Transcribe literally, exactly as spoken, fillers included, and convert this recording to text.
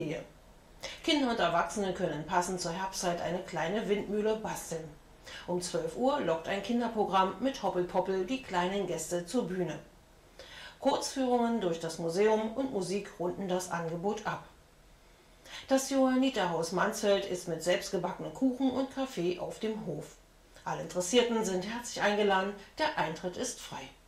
Kinder und Erwachsene können passend zur Herbstzeit eine kleine Windmühle basteln. Um zwölf Uhr lockt ein Kinderprogramm mit Hoppelpoppel die kleinen Gäste zur Bühne. Kurzführungen durch das Museum und Musik runden das Angebot ab. Das Johanniterhaus Mansfeld ist mit selbstgebackenen Kuchen und Kaffee auf dem Hof. Alle Interessierten sind herzlich eingeladen, der Eintritt ist frei.